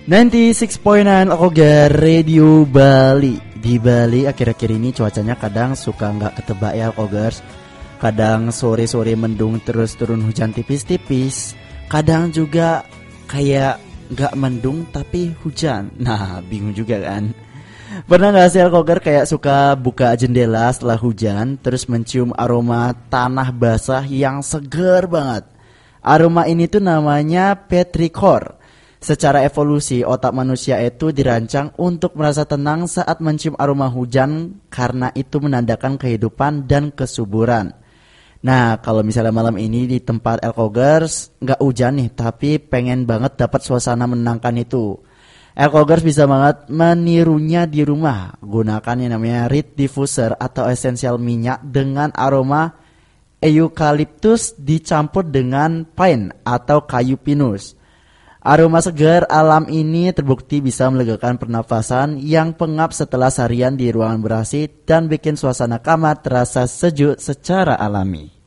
96.9 Oga Radio Bali. Di Bali akhir-akhir ini cuacanya kadang suka nggak ketebak ya Ogers. Kadang sore-sore mendung terus turun hujan tipis-tipis. Kadang juga kayak nggak mendung tapi hujan. Nah bingung juga kan. Pernah nggak sih Oger kayak suka buka jendela setelah hujan terus mencium aroma tanah basah yang seger banget. Aroma ini tuh namanya petrichor. Secara evolusi, otak manusia itu dirancang untuk merasa tenang saat mencium aroma hujan karena itu menandakan kehidupan dan kesuburan. Nah, kalau misalnya malam ini di tempat Elkogers nggak hujan nih, tapi pengen banget dapat suasana menenangkan itu. Elkogers bisa banget menirunya di rumah. Gunakan yang namanya reed diffuser atau esensial minyak dengan aroma eukaliptus dicampur dengan pine atau kayu pinus. Aroma segar alam ini terbukti bisa melegakan pernafasan yang pengap setelah seharian di ruangan ber-AC dan bikin suasana kamar terasa sejuk secara alami.